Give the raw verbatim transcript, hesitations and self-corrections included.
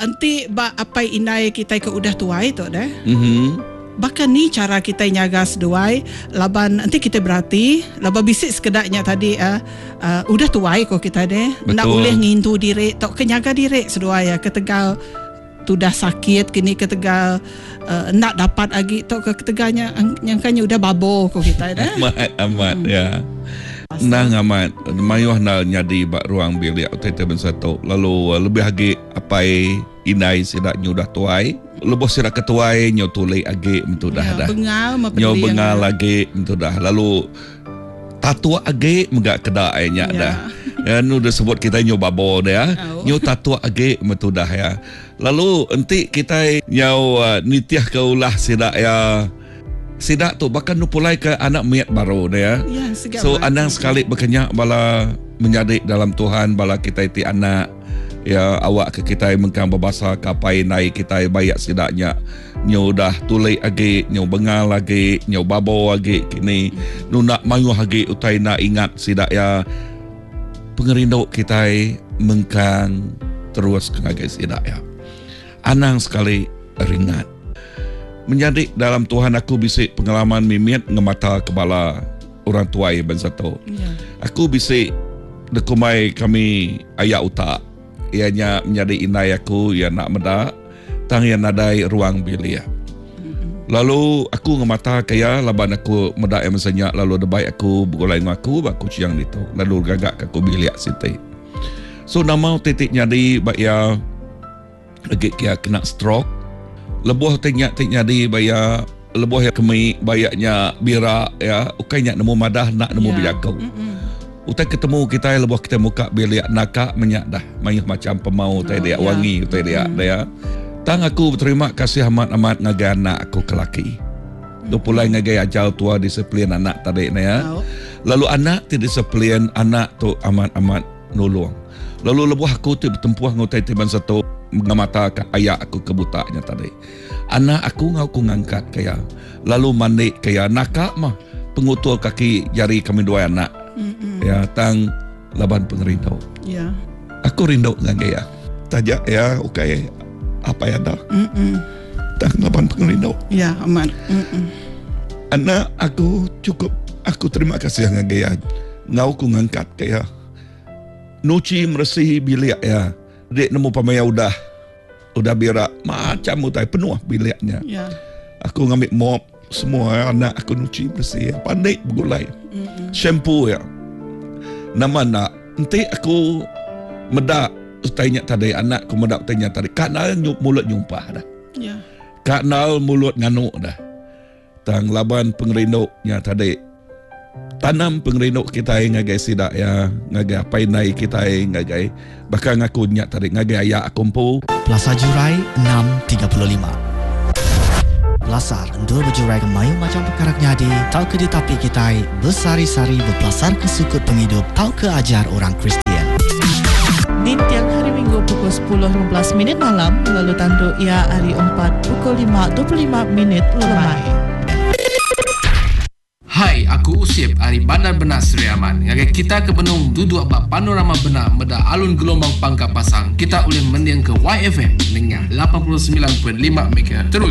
Nanti ba apa inai kita ke udah tuai tu dah. Mhm. Bahkan ni cara kita nyaga seduai laban nanti kita berarti laban bisik sekedaknya tadi uh, uh, udah tuai kok kita deh nak boleh ngintu diri tok kenyaga diri seduai ya ketegal tu dah sakit kini ketegal uh, nak dapat lagi tok ke keteganya nyangkanya udah babo kok kita dah. Amat amat hmm. ya. Nang amat mayuh na nyadi bak ruang bilik tete ben satu lalu uh, lebih lagi apai inai sidak nyudah tuai lebih sidak ketuai nyo tulai age mentu dah ya, dah bengal nyo bengal lagi mentu dah lalu tatua age megak kedak nya ya. dah ya nu dah sebut kita nyo babo dah oh. nyo tatua age mentu dah ya lalu enti kita nyo uh, nitiah ke ulah sidak ya sidak tu bahkan nu pulai ke anak miat baru dah ya, ya so andang sekali berkenyak bala menjadi dalam Tuhan bala kita iti anak ya awak ke kita mengkang berbahasa kapai naik kita bayak sidaknya nyo dah tulai agi nyo bengal lagi nyo babo lagi kini nu nak mayu lagi utai nak ingat sidak ya pengerindau kita mengkang terus kengagai sidak ya anang sekali ringat menjadi dalam Tuhan aku bisik pengalaman mimit ngemata kepala orang tua yang satu ya. Aku bisik dekumai kami ayah utak ianya menjadi inai aku yang nak medak tang yang nadai ruang bilik. Lalu aku ngemata kaya laban aku medak yang mesenyak lalu debai aku bergolai dengan aku aku ciang itu lalu gagak aku bilik siti. So nama titik nyadi bak ya lagi kia kena stroke lebuh tinyak tik nyadi baya lebuh ya kemi bayaknya bira ya ukainya nemu madah nak nemu yeah. bijakau. Utai ketemu kita lebuh kita muka bilik nakak menyak dah mayuh macam pemau oh, tai dia yeah. wangi utai dia mm. dia tang aku berterima kasih amat-amat ngagai anak aku kelaki tu mm. pulai ngagai ajal tua disiplin anak tadi ya oh. lalu anak ti disiplin anak tu amat-amat nolong lalu lebuh aku tu bertempuh ngutai tiban satu mengamata ke ayah aku kebutaknya tadi anak aku ngau ku ngangkat kaya lalu mandik kaya nakak mah pengutul kaki jari kami dua anak Mm-mm. ya tang laban pengerindau ya aku rindu dengan gaya tajak ya okay apa ya dah Mm-mm. tang laban pengerindau ya aman Mm-mm. anak aku cukup aku terima kasih dengan gaya ngau ku ngangkat kaya nuci meresihi bilik ya dek nemu pamaya udah udah birak macam utai penuh biliknya ya aku ngambil mop semua anak aku nuci bersih pandai bergulai mm-hmm. shampoo ya nama nak nanti aku medak tanya tadi anak aku medak tanya tadi kanal nyup mulut nyumpah dah ya kanal mulut nganuk dah tang laban pengerinduknya tadi tanam pengerinduk kita ngagai sidak ya ngagai apa nai kita ngagai bahkan aku nyak tadi ngagai ayah akumpu Plaza Jurai enam tiga puluh lima Belasar, endul berjurai ke mayu macam perkara nyadi, tau ke di tapi kita bersari-sari berpelasar ke sukut penghidup, tau ke ajar orang Kristian. Di tiang hari Minggu pukul sepuluh lima belas minit malam, lalu tanduk ia hari empat pukul lima dua puluh lima minit lemai. Hai, aku Usip dari Bandar Benar Seri Aman. Ngagai kita ke Benung duduk bak panorama benar meda alun gelombang pangkap pasang. Kita boleh mendiang ke Y F M dengan lapan puluh sembilan perpuluhan lima megahertz. Terus